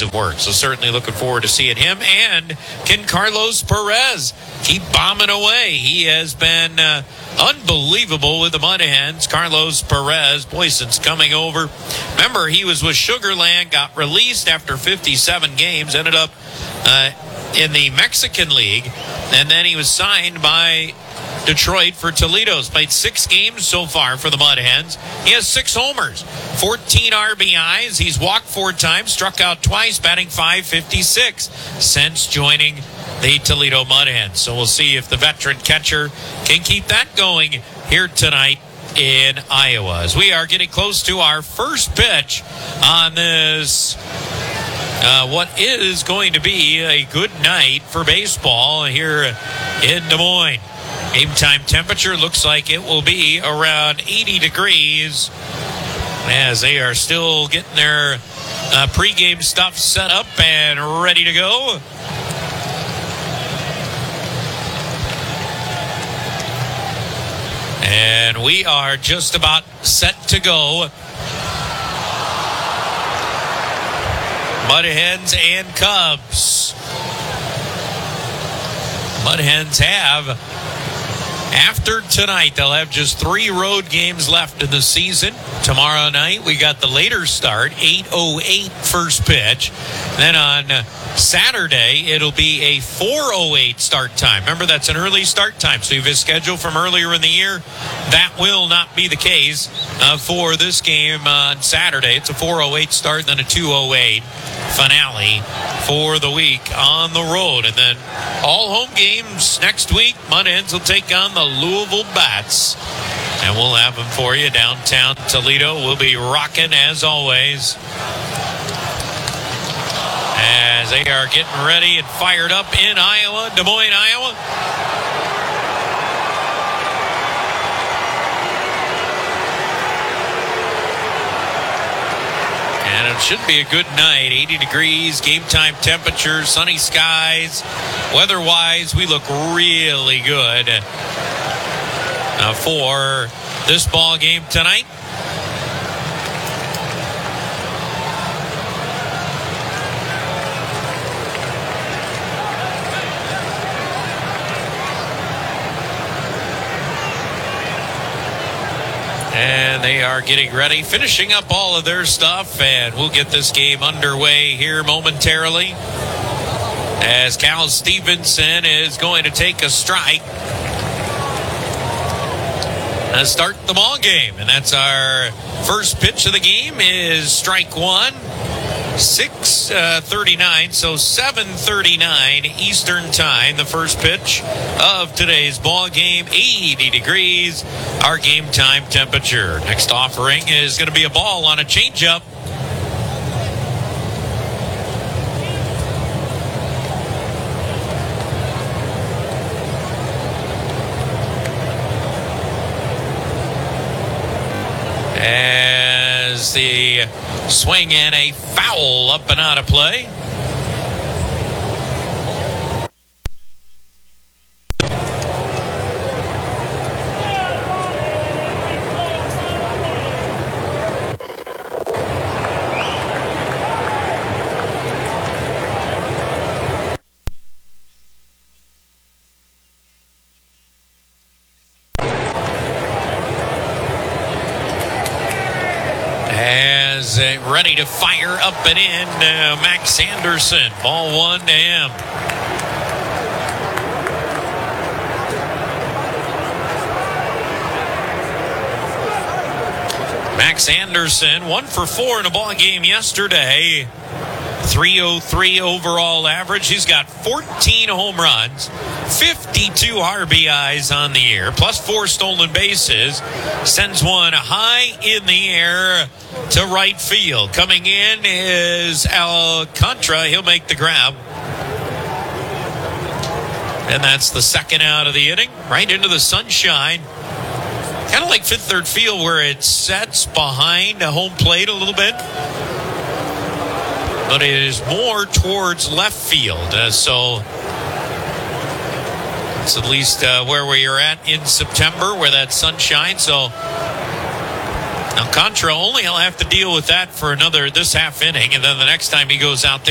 offensive work. So certainly looking forward to seeing him. And can Carlos Perez keep bombing away? He has been unbelievable with the Mud Hens. Carlos Perez, boy, since coming over. Remember, he was with Sugarland, got released after 57 games, ended up in the Mexican League, and then he was signed by Detroit for Toledo's. Played 6 games so far for the Mud Hens. He has 6 homers, 14 RBIs. He's walked 4 times, struck out twice, batting .556 since joining the Toledo Mud Hens. So we'll see if the veteran catcher can keep that going here tonight in Iowa. As we are getting close to our first pitch on this what is going to be a good night for baseball here in Des Moines. Game time temperature looks like it will be around 80 degrees as they are still getting their pregame stuff set up and ready to go. And we are just about set to go. Mud Hens and Cubs. Mud Hens have, after tonight, they'll have just 3 road games left in the season. Tomorrow night, we got the later start, 8:08 first pitch. Then on Saturday, it'll be a 4:08 start time. Remember, that's an early start time. So if it's scheduled from earlier in the year, that will not be the case for this game on Saturday. It's a 4:08 start, then a 2:08 finale for the week on the road. And then all home games next week. Mud Hens will take on the Louisville Bats. And we'll have them for you downtown Toledo. We'll be rocking as always, as they are getting ready and fired up in Iowa, Des Moines, Iowa. And it should be a good night. 80 degrees, game time temperature, sunny skies. Weather-wise, we look really good for this ball game tonight. And they are getting ready, finishing up all of their stuff, and we'll get this game underway here momentarily as Cal Stevenson is going to take a strike and start the ball game. And that's our first pitch of the game is strike 1. 6:39, so 7:39 Eastern time, the first pitch of today's ball game. 80 degrees, our game time temperature. Next offering is going to be a ball on a changeup. As the swing and a foul up and out of play. Ready to fire up and in, Max Anderson. Ball 1 to him. Max Anderson, 1 for 4 in a ball game yesterday. 303 overall average. He's got 14 home runs, 52 RBIs on the year, plus 4 stolen bases. Sends one high in the air to right field. Coming in is Alcantara. He'll make the grab. And that's the second out of the inning. Right into the sunshine. Kind of like Fifth Third Field where it sets behind a home plate a little bit. But it is more towards left field. So it's at least where we are at in September, where that sunshine. So Alcantara only will have to deal with that for this half inning. And then the next time he goes out there,